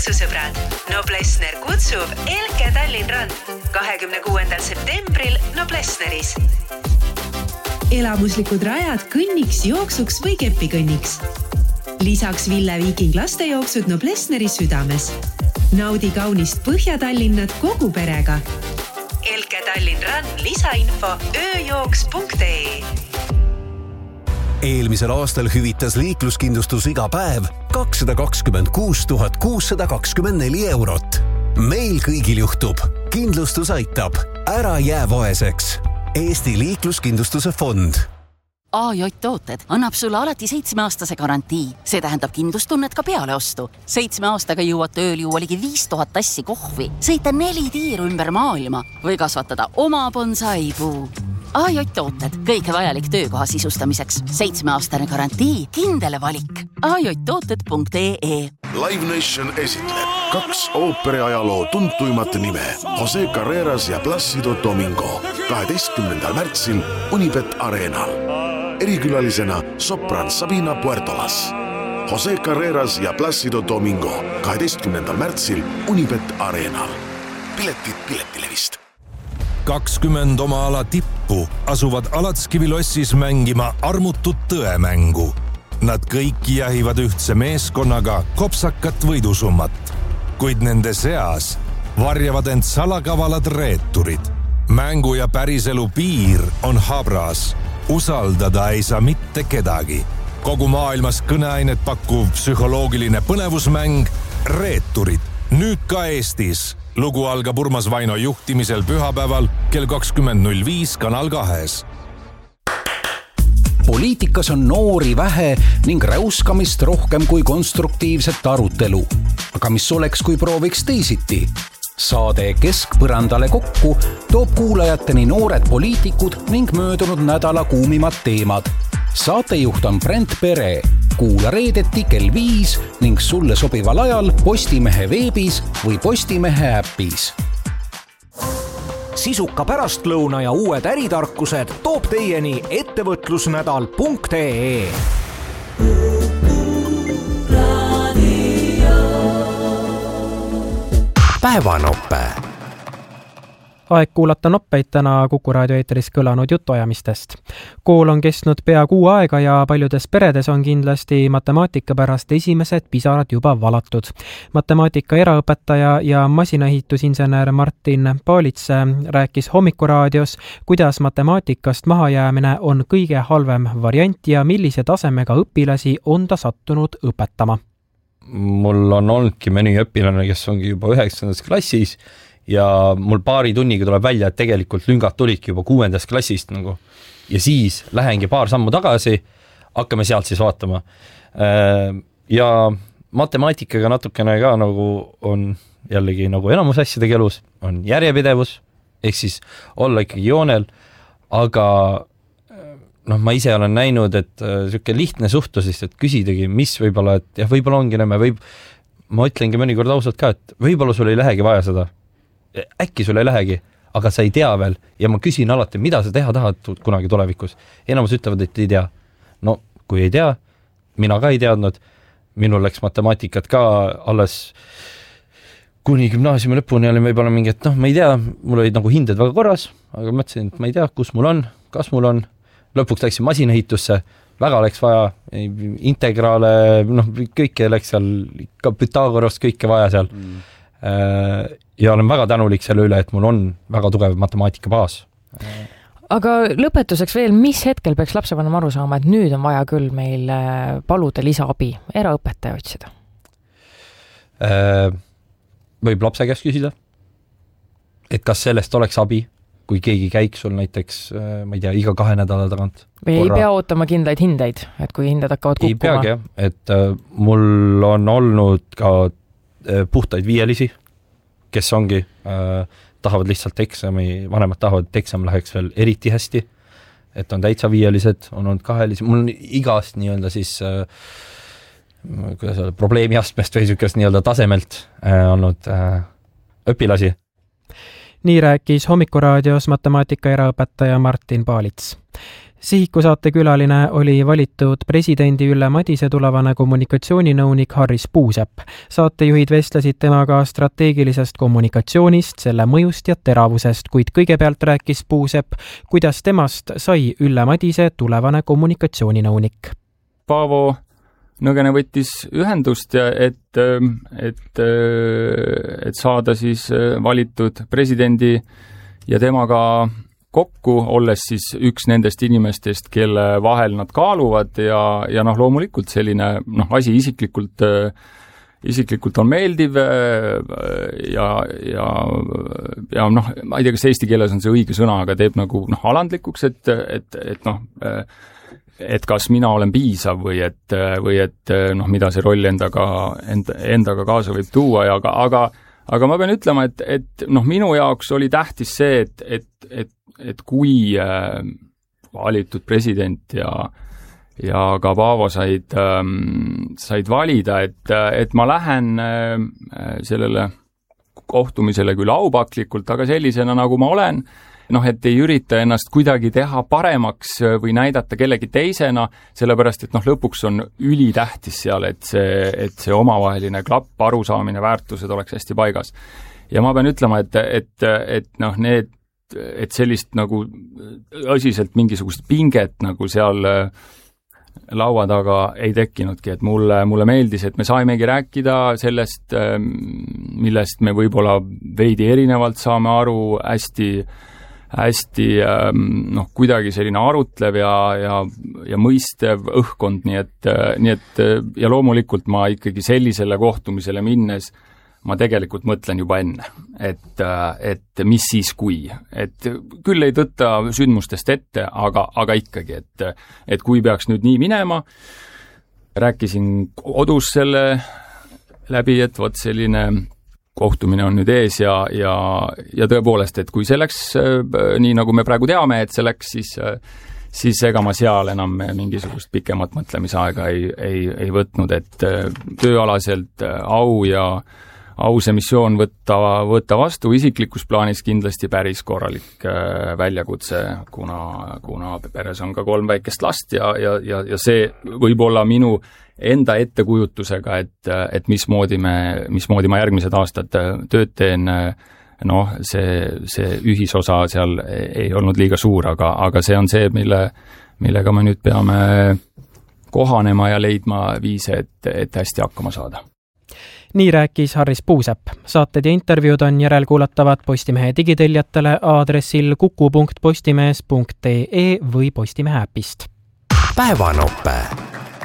jooksusõbrad. Noblessner kutsub Elke Tallinn Run 26. septembril Noblessneris. Elamuslikud rajad kõnniks, jooksuks või kepikõnniks. Lisaks Ville Viiking lastejooksud Noblessneri südames. Naudi kaunist Põhja-Tallinnat kogu perega. Elke Tallinn Run lisainfo ööjooks.ee. Eelmisel aastal hüvitas liikluskindlustus iga päev 226 624 eurot. Meil kõigil juhtub. Kindlustus aitab. Ära jää vaeseks. Eesti liikluskindlustuse fond. AJ Tooted annab sulle alati 7-aastase garantii. See tähendab kindlustunnet ka peale ostu. 7 aastaga jõuad ööl juua ligi 5000 tassi kohvi, sõita 4 tiiru ümber maailma või kasvatada oma bonsaipuu. AJ Tooted, kõike vajalik töökoha sisustamiseks. 7-aastane garantii, kindele valik. ajtooted.ee. Live Nation esitleb 2 ooperiajaloo tuntuimat nime Jose Carreras ja Plácido Domingo 12. märtsil Unibet Arenal. Erikülalisena sopran Sabina Puertolas. Jose Carreras ja Plácido Domingo 12. märtsil Unibet Arenal. Piletid Piletilevist. 20 oma ala tippu asuvad Alatskivi lossis mängima armutut tõemängu. Nad kõik jahivad ühtse meeskonnaga kopsakat võidusummat, kuid nende seas varjavad end salakavalad reeturid. Mängu ja päriselu piir on habras. Usaldada ei saa mitte kedagi. Kogu maailmas kõneainet pakkuv psühholoogiline põnevusmäng Reeturid. Nüüd ka Eestis. Lugu algab Urmas Vaino juhtimisel pühapäeval kell 20.05 Kanal 2. Poliitikas on noori vähe ning räuskamist rohkem kui konstruktiivset arutelu. Aga mis oleks, kui prooviks teisiti? Saade Keskpõrandale kokku toob kuulajateni noored poliitikud ning möödunud nädala kuumimad teemad. Saatejuht on Brent Pere. Kuula reedeti kell 5 ning sulle sobival ajal Postimehe veebis või Postimehe äpis. Sisuka pärastlõuna ja uued äritarkused toob teieni ettevõtlusnädal.ee. Päevanoppe. Aeg kuulata noppeid täna Kuku raadio eeteris kõlanud jutuajamistest. Kool on kestnud pea 6 aega ja paljudes peredes on kindlasti matemaatika pärast esimesed pisarad juba valatud. Matemaatika eraõpetaja ja masinaehitusinsener Martin Paalits rääkis Hommikuraadios, kuidas matemaatikast mahajäämine on kõige halvem variant ja millise tasemega õpilasi on ta sattunud õpetama. Mul on olnudki mõni õpilane, kes ongi juba 9. klassis ja mul paari tunniga tuleb välja, et tegelikult lüngad tulidki juba 6. klassist nagu. Ja siis lähengi paar sammu tagasi, hakkame sealt siis vaatama. Ja matemaatikaga natukene ka nagu on jällegi nagu enamus asjadega elus, on järjepidevus, ehk siis olla ikkagi joonel, aga ma ise olen näinud, et siuke lihtne suhtlus, et küsidagi, mis võib-olla, et jah, võib-olla ongi näme, ma ütlengi mõnikord ausalt ka, et võib-olla sul ei lähegi vaja seda. Äkki sul ei lähegi, aga sa ei tea veel ja ma küsin alati, mida sa teha tahad kunagi tulevikus. Enamus ütlevad, et ei tea. No, kui ei tea, mina ka ei teadnud. Minul läks matemaatikat ka alles kuni gümnaasiumi lõpuni oli võib-olla mingi, et ma ei tea, mul olid nagu hinded väga korras, aga mõtlesin, et ma ei tea, kus mul on, kas mul on. Lõpuks läksin masinahitusse, väga läks vaja integraale, kõike läks seal, ka Pythagorast kõike vaja seal. Ja olen väga tänulik selle üle, et mul on väga tugev matemaatika baas. Aga lõpetuseks veel, mis hetkel peaks lapsevanem aru saama, et nüüd on vaja küll meil paluda lisaabi, eraõpetaja otsida? Võib lapse käest küsida, et kas sellest oleks abi, kui keegi käiks sul näiteks, ma ei tea, iga 2 nädala tagant. Või ei pea ootama kindlaid hindeid, et kui hinded hakkavad kukkuma? Ei peagi, et mul on olnud ka puhtaid viielisi, kes ongi, tahavad lihtsalt eksami, vanemad tahavad, et eksam läheks veel eriti hästi, et on täitsa viielised, on olnud 2-lised, mul on igast nii-öelda siis probleemiastmest või sükest nii-öelda tasemelt olnud õpilasi. Nii rääkis Hommikuraadios matemaatika eraõpetaja Martin Paalits. Sihiku saate külaline oli valitud presidendi Ülle Madise tulevane kommunikatsiooninõunik Harris Puusepp. Saatejuhid vestlesid temaga strateegilisest kommunikatsioonist, selle mõjust ja teravusest, kuid kõigepealt rääkis Puusepp, kuidas temast sai Ülle Madise tulevane kommunikatsiooninõunik. Paavo Nõgene võttis ühendust, et saada siis valitud presidendi ja temaga kokku, olles siis üks nendest inimestest, kelle vahel nad kaaluvad ja loomulikult selline asi isiklikult on meeldiv ja ma ei tea, kas eesti keeles on see õige sõna, aga teeb nagu alandlikuks, et kas mina olen piisav või et mida see roll endaga kaasa võib tuua, aga ma pean ütlema, et minu jaoks oli tähtis see, et kui valitud president ja ka Paavo said valida, et ma lähen sellele kohtumisele küll aupaklikult, aga sellisena, nagu ma olen, et ei ürita ennast kuidagi teha paremaks või näidata kellegi teisena, sellepärast, et lõpuks on ülitähtis seal, et see omavaheline klapp, arusaamine, väärtused oleks hästi paigas. Ja ma pean ütlema, et sellist nagu õsiselt mingisugust pinget nagu seal laua taga ei tekkinudki, et mulle meeldis, et me saimegi rääkida sellest, millest me võib-olla veidi erinevalt saame aru, hästi kuidagi selline arutlev ja mõistev õhkkond, nii et ja loomulikult ma ikkagi sellisele kohtumisele minnes ma tegelikult mõtlen juba enne, et mis siis kui, et küll ei tõtta sündmustest ette, aga ikkagi, et kui peaks nüüd nii minema, rääkisin kodus selle läbi, et vot selline kohtumine on nüüd ees ja tõepoolest, et kui see läks nii, nagu me praegu teame, et see läks, siis ega ma seal enam mingisugust pikemat mõtlemisaega ei võtnud, et tööalaselt au see missioon võtta vastu, isiklikus plaanis kindlasti päris korralik väljakutse, kuna peres on ka 3 väikest last ja see võib olla minu enda ettekujutusega, et mismoodi ma järgmised aastad tööd teen, see ühisosa seal ei olnud liiga suur, aga see on see, millega me nüüd peame kohanema ja leidma viise, et hästi hakkama saada. Nii rääkis Harris Puusepp. Saated ja intervjuud on järelkuulatavad Postimehe digitellijatele aadressil kuku.postimees.ee või Postimehe äpist. Päevanope.